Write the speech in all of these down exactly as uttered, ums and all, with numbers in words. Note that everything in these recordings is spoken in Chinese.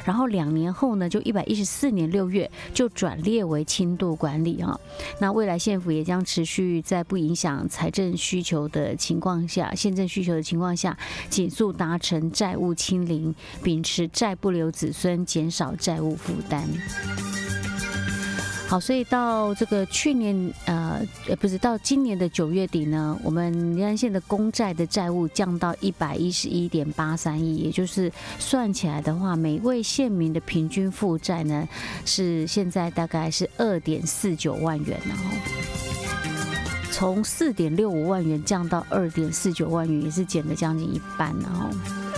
然后两年后呢，就一百一十四年六月就转列为轻度管理哈。那未来县府也将持续在不影响财政需求的情况下，宪政需求的情况下，紧速达成债务清零，秉持债不留子孙，减少债务负担。好，所以到这个去年呃不是到今年的九月底呢，我们宜兰县的公债的债务降到一百一十一点八三亿，也就是算起来的话，每位县民的平均负债呢是现在大概是二点四九万元，然后从四点六五万元降到二点四九万元，也是减了将近一半，然后。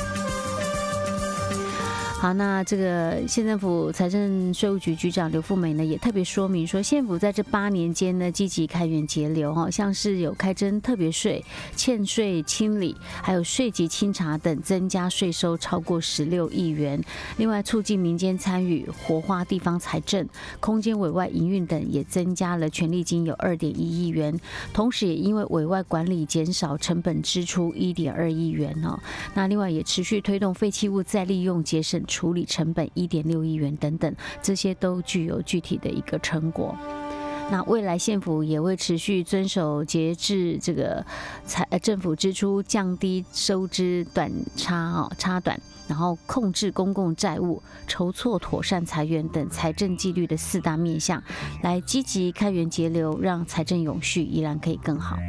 好，那这个县政府财政税务局局长刘富美呢，也特别说明说，县府在这八年间呢，积极开源节流哈，像是有开征特别税、欠税清理，还有税籍清查等，增加税收超过十六亿元。另外，促进民间参与，活化地方财政，空间委外营运等，也增加了权利金有二点一亿元。同时，也因为委外管理减少成本支出一点二亿元哦。那另外也持续推动废弃物再利用，节省处理成本一点六亿元等等，这些都具有具体的一个成果。那未来县府也会持续遵守节制这个财政府支出，降低收支短差哦差短，然后控制公共债务，筹措妥善财源等财政纪律的四大面向，来积极开源节流，让财政永续，依然可以更好。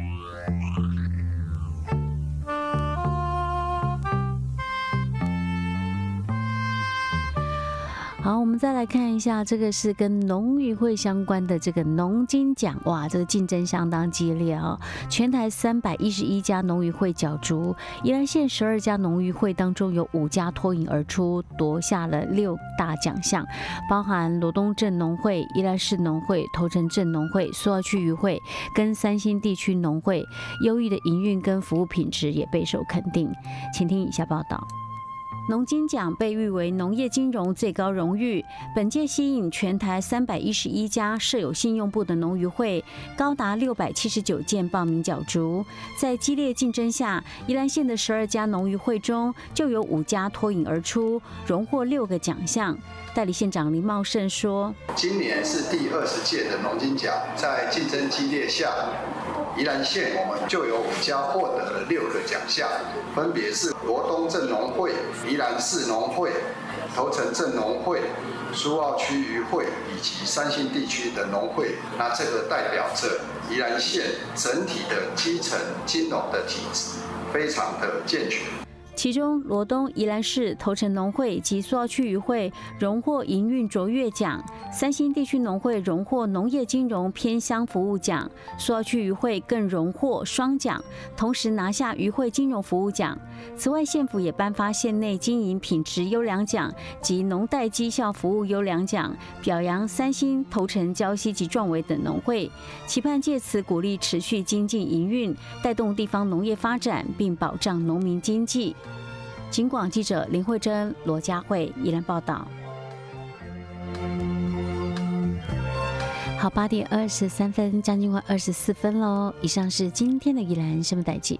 好，我们再来看一下，这个是跟农渔会相关的这个农金奖，哇，这个竞争相当激烈啊！全台三百一十一家农渔会角逐，宜兰县十二家农渔会当中有五家脱颖而出，夺下了六大奖项，包含罗东镇农会、宜兰市农会、头城镇农会、苏澳区渔会跟三星地区农会，优异的营运跟服务品质也备受肯定。请听以下报道。农金奖被誉为农业金融最高荣誉，本届吸引全台三百一十一家设有信用部的农渔会，高达六百七十九件报名角逐。在激烈竞争下，宜兰县的十二家农渔会中，就有五家脱颖而出，荣获六个奖项。代理县长林茂盛说：“ 今年是第二十届的农金奖，在竞争激烈下，宜兰县我们就有五家获得了六个奖项，分别是罗东镇农会、宜兰市农会、头城镇农会、苏澳区渔会以及三星地区的农会。那这个代表着宜兰县整体的基层金融的体制非常的健全。” 其中，罗东、宜兰市、头城农会及苏澳区渔会荣获营运卓越奖，三星地区农会荣获农业金融偏乡服务奖，苏澳区渔会更荣获双奖，同时拿下渔会金融服务奖。此外，县府也颁发县内经营品质优良奖及农代绩效服务优良奖，表扬三星、头城、礁溪及壮围等农会，期盼借此鼓励持续精进营运，带动地方农业发展，并保障农民经济。警广记者林慧珍、罗佳慧宜兰报道。好，八点二十三分，将近快二十四分喽。以上是今天的宜兰新闻代记。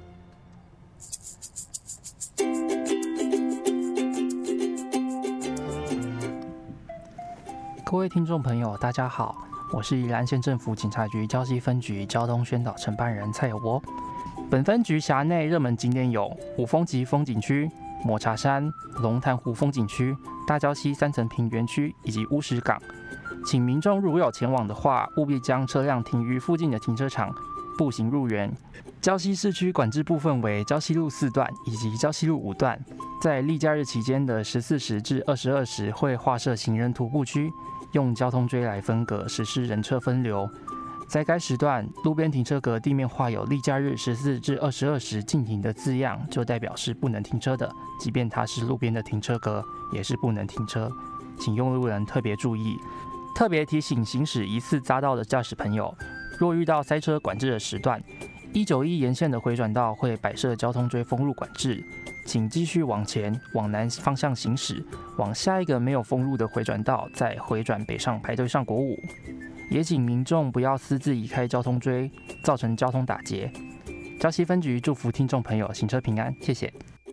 各位听众朋友，大家好，我是宜兰县政府警察局礁溪分局交通宣导承办人蔡有波。本分局辖内热门景点有五峰级风景区、抹茶山、龙潭湖风景区、大礁溪三层坪园区以及乌石港。请民众如有前往的话，务必将车辆停于附近的停车场，步行入园。礁溪市区管制部分为礁溪路四段以及礁溪路五段，在例假日期间的十四时至二十二时会划设行人徒步区，用交通锥来分隔，实施人车分流。在该时段，路边停车格地面画有例假日十四至二十二时禁停的字样，就代表是不能停车的，即便它是路边的停车格，也是不能停车，请用路人特别注意。特别提醒行驶疑似匝道的驾驶朋友，若遇到塞车管制的时段，一九一沿线的回转道会摆设交通锥封路管制，请继续往前往南方向行驶，往下一个没有封路的回转道再回转北上排队上国五。也请民众不要私自移开交通锥，造成交通打结。礁溪分局祝福听众朋友行车平安，谢谢。